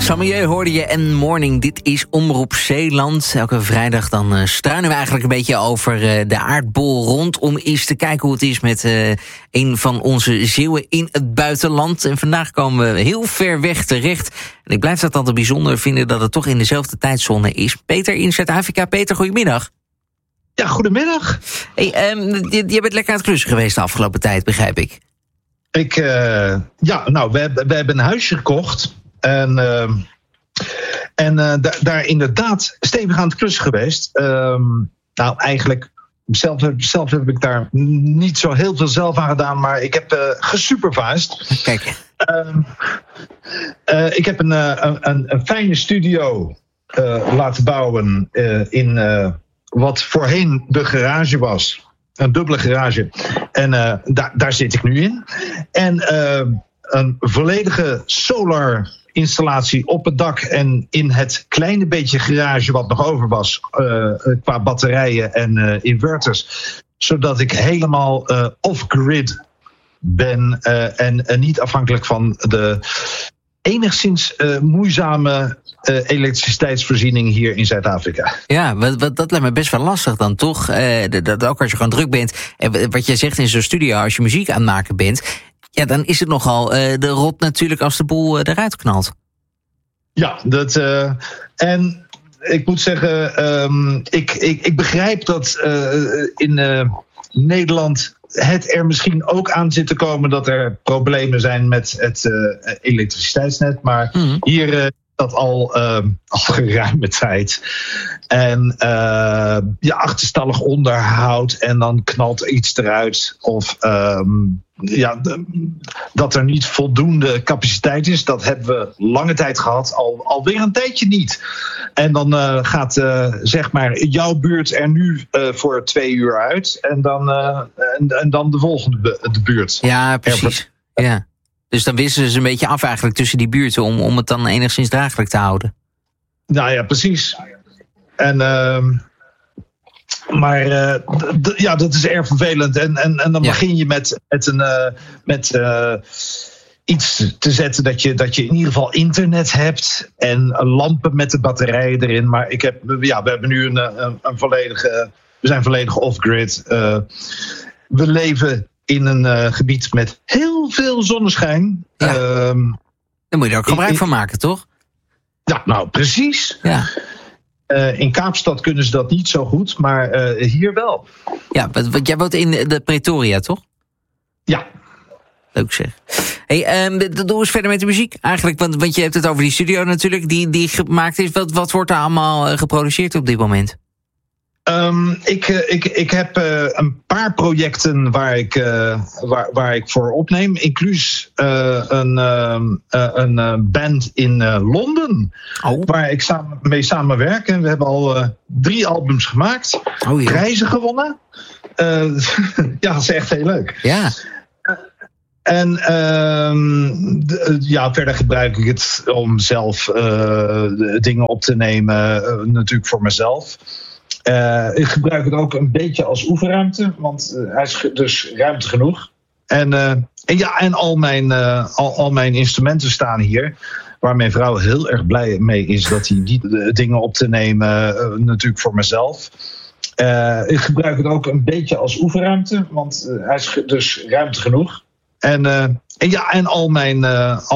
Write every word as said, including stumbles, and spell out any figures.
Samieu hoorde je en Morning. Dit is Omroep Zeeland. Elke vrijdag dan uh, struinen we eigenlijk een beetje over uh, de aardbol rondom eens te kijken hoe het is met uh, een van onze Zeeuwen in het buitenland. En vandaag komen we heel ver weg terecht. En ik blijf dat altijd bijzonder vinden dat het toch in dezelfde tijdzone is. Peter in Zuid-Afrika. Peter, goedemiddag. Ja, goedemiddag. Hey, um, je, je bent lekker aan het klussen geweest de afgelopen tijd, begrijp ik. Ik, uh, ja, nou, we, we hebben een huisje gekocht. En, uh, en uh, da- daar inderdaad stevig aan het klussen geweest. Um, nou, eigenlijk, zelf, zelf heb ik daar niet zo heel veel zelf aan gedaan. Maar ik heb uh, gesupervised. Kijk. Um, uh, ik heb een, uh, een, een fijne studio uh, laten bouwen uh, in uh, wat voorheen de garage was. Een dubbele garage. En uh, da- daar zit ik nu in. En uh, een volledige solar installatie op het dak en in het kleine beetje garage wat nog over was uh, qua batterijen en uh, inverters. Zodat ik helemaal uh, off-grid ben uh, en uh, niet afhankelijk van de enigszins uh, moeizame uh, elektriciteitsvoorziening hier in Zuid-Afrika. Ja, wat, wat, dat lijkt me best wel lastig dan toch. Uh, dat ook als je gewoon druk bent. En wat jij zegt in zo'n studio, als je muziek aan het maken bent, ja, dan is het nogal uh, de rot natuurlijk als de boel uh, eruit knalt. Ja, dat uh, en ik moet zeggen, um, ik, ik, ik begrijp dat uh, in uh, Nederland het er misschien ook aan zit te komen dat er problemen zijn met het uh, elektriciteitsnet. Maar mm-hmm. hier uh, dat al, uh, al geruime tijd. En uh, ja, achterstallig onderhoud en dan knalt er iets eruit. Of um, ja, de, dat er niet voldoende capaciteit is. Dat hebben we lange tijd gehad, al, alweer een tijdje niet. En dan uh, gaat uh, zeg maar jouw buurt er nu uh, voor twee uur uit. En dan, uh, en, en dan de volgende bu- de buurt. Ja, precies. Ja. Dus dan wisselen ze een beetje af eigenlijk tussen die buurten om, om het dan enigszins draaglijk te houden. Nou ja, precies. En uh, maar uh, d- d- ja, dat is erg vervelend. En, en, en dan ja. begin je met, met, een, uh, met uh, iets te zetten dat je, dat je in ieder geval internet hebt. En lampen met de batterijen erin. Maar ik heb, ja, we hebben nu een, een, een volledige. We zijn volledig off-grid. Uh, we leven in een uh, gebied met heel veel zonneschijn. Ja. Um, Daar moet je er ook gebruik in, van maken, toch? Ja, nou precies. Ja. Uh, in Kaapstad kunnen ze dat niet zo goed, maar uh, hier wel. Ja, want jij woont in de Pretoria, toch? Ja. Leuk zeg. Hey, um, doe eens verder met de muziek eigenlijk, want, want je hebt het over die studio natuurlijk, die, die gemaakt is. Wat, wat wordt er allemaal uh, geproduceerd op dit moment? Um, ik, uh, ik, ik heb uh, een paar projecten waar ik, uh, waar, waar ik voor opneem. Inclus uh, een, uh, uh, een uh, band in uh, Londen. Oh. Waar ik samen, mee samenwerk. En we hebben al uh, drie albums gemaakt. Oh, ja. Prijzen gewonnen. Uh, ja, dat is echt heel leuk. Ja. En uh, d- ja, verder gebruik ik het om zelf uh, dingen op te nemen. Uh, natuurlijk voor mezelf. Uh, ik gebruik het ook een beetje als oefenruimte, want uh, hij is ge- dus ruimte genoeg. En, uh, en ja, en al mijn, uh, al, al mijn instrumenten staan hier, waar mijn vrouw heel erg blij mee is dat hij die uh, dingen op te nemen, uh, natuurlijk voor mezelf. Uh, ik gebruik het ook een beetje als oefenruimte, want uh, hij is ge- dus ruimte genoeg. En, uh, en ja, en al mijn, uh,